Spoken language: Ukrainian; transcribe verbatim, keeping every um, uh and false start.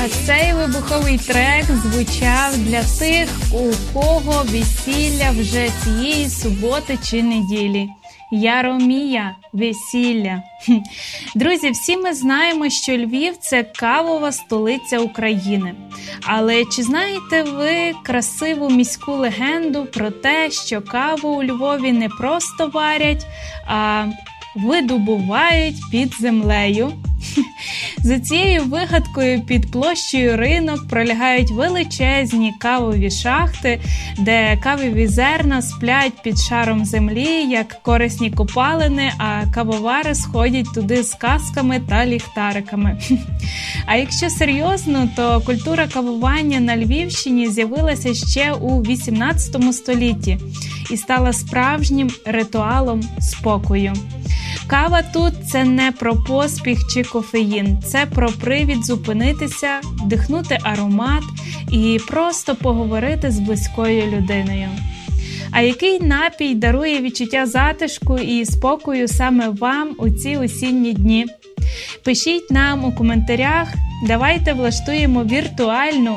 цей вибуховий трек звучав для тих, у кого весілля вже цієї суботи чи неділі. Яромія, весілля. Друзі, всі ми знаємо, що Львів – це кавова столиця України. Але чи знаєте ви красиву міську легенду про те, що каву у Львові не просто варять, а видобувають під землею? За цією вигадкою під площею Ринок пролягають величезні кавові шахти, де кавові зерна сплять під шаром землі, як корисні копалини, а кавовари сходять туди з касками та ліхтариками. А якщо серйозно, то культура кавування на Львівщині з'явилася ще у вісімнадцятому столітті і стала справжнім ритуалом спокою. Кава тут – це не про поспіх чи кофеїн, це про привід зупинитися, вдихнути аромат і просто поговорити з близькою людиною. А який напій дарує відчуття затишку і спокою саме вам у ці осінні дні? Пишіть нам у коментарях, давайте влаштуємо віртуальну